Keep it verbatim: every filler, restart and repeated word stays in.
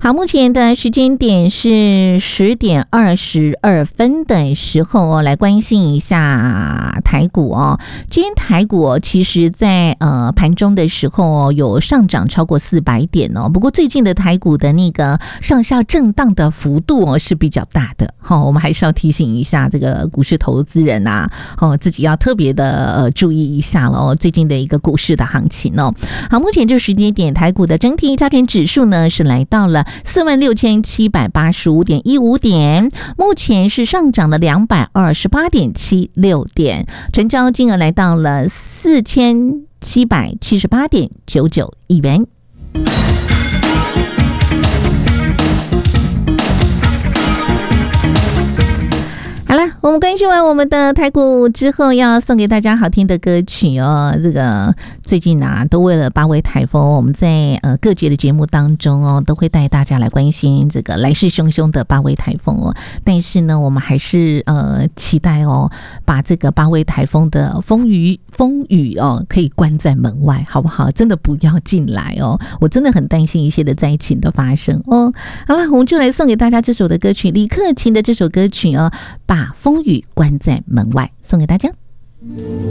好，目前的时间点是十点二十二分的时候哦，来关心一下台股哦。今天台股哦，其实在呃盘中的时候哦，有上涨超过四百点哦。不过最近的台股的那个上下震荡的幅度哦是比较大的。好、哦，我们还是要提醒一下这个股市投资人啊，哦自己要特别的呃注意一下了哦，最近的一个股市的行情哦。好，目前这时间点台股的整体加权指数呢是来到了四万六千七百八十五点一五点，目前是上涨了两百二十八点七六点，成交金额来到了四千七百七十八点九九亿元。好了，我们关心完我们的台股之后，要送给大家好听的歌曲哦。这个最近啊，都为了八位台风，我们在呃各节的节目当中哦，都会带大家来关心这个来势汹汹的八位台风哦。但是呢，我们还是呃期待哦，把这个八位台风的风雨风雨哦，可以关在门外，好不好？真的不要进来哦，我真的很担心一些的灾情的发生哦。好了，我们就来送给大家这首的歌曲，李克勤的这首歌曲哦，把风雨关在门外，送给大家。